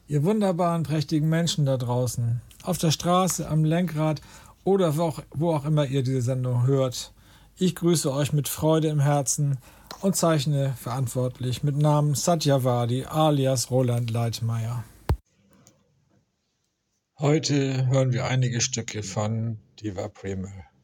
Ihr wunderbaren, prächtigen Menschen da draußen, auf der Straße, am Lenkrad oder wo auch immer ihr diese Sendung hört. Ich grüße euch mit Freude im Herzen und zeichne verantwortlich mit Namen Satyavadi alias Roland Leitmeier. Heute hören wir einige Stücke von Diva Premal.